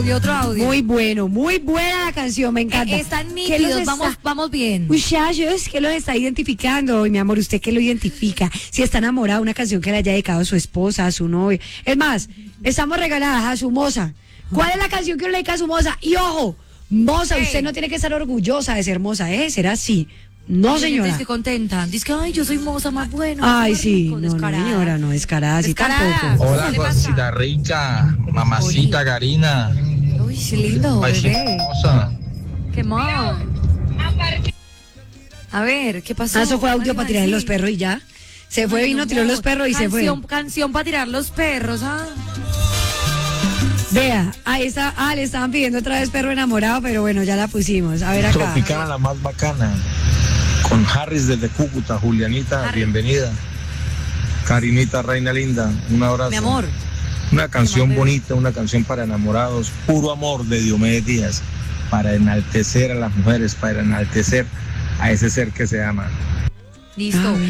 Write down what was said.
Y otro audio. Muy bueno, muy buena la canción, me encanta. Están ¿Qué los nítidos, vamos bien. Muchachos, ¿qué los está identificando? Y mi amor, ¿usted qué lo identifica? Si está enamorado, una canción que le haya dedicado a su esposa, a su novio. Es más, estamos regaladas a su moza. ¿Cuál es la canción que le dedica a su moza? Y ojo, moza, usted no tiene que estar orgullosa de ser moza, ser así. No, señora. Estoy contenta. Dice que, ay, yo soy moza más bueno. Ay, más sí, rico, no, descarada. señora, no, descarada, así Descarada. tampoco. Hola, ¿Qué le pasa? cosita rica, mamacita Karina. Uy, qué lindo, Paisita bebé. hermosa. Qué mal. A ver, ¿qué pasó? Ah, eso fue audio para tirar sí. los perros y ya. Se fue, vino, tiró los perros y se fue. Canción para tirar los perros, ah. Vea, ahí está, le estaban pidiendo otra vez perro enamorado, pero bueno, ya la pusimos. A ver acá. Tropicana, la más bacana. Con Harris desde Cúcuta, Julianita, Harris. bienvenida. Karinita, reina linda, un abrazo. Mi amor. Una canción bebé. bonita, una canción para enamorados, puro amor de Diomedes Díaz, para enaltecer a las mujeres, para enaltecer a ese ser que se ama. Listo.